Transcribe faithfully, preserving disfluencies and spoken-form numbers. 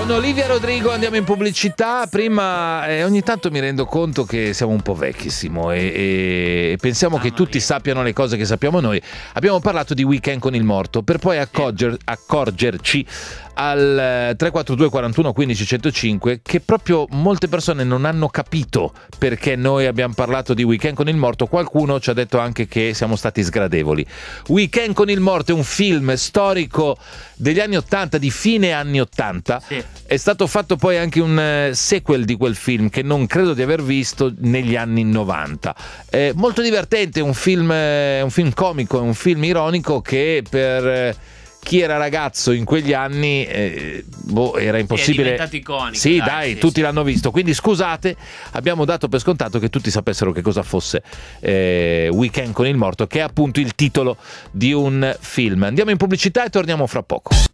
con Olivia Rodrigo andiamo in pubblicità. Prima eh, ogni tanto mi rendo conto che siamo un po' vecchissimo e, e pensiamo Mamma che tutti mia. sappiano le cose che sappiamo noi. Abbiamo parlato di Weekend con il morto per poi accorger, accorgerci al tre quattro due quarantuno quindici centocinque che proprio molte persone non hanno capito perché noi abbiamo parlato di Weekend con il morto. Qualcuno ci ha detto anche che siamo stati sgradevoli. Weekend con il morto è un film storico degli anni ottanta, di fine anni ottanta. Sì. È stato fatto poi anche un eh, sequel di quel film che non credo di aver visto negli anni novanta. È molto divertente, un film, eh, un film comico, un film ironico che per eh, chi era ragazzo in quegli anni eh, boh, era impossibile. È diventato iconico. Sì, dai, dai sì, tutti sì. l'hanno visto. Quindi scusate, abbiamo dato per scontato che tutti sapessero che cosa fosse eh, Weekend con il morto, che è appunto il titolo di un film. Andiamo in pubblicità e torniamo fra poco.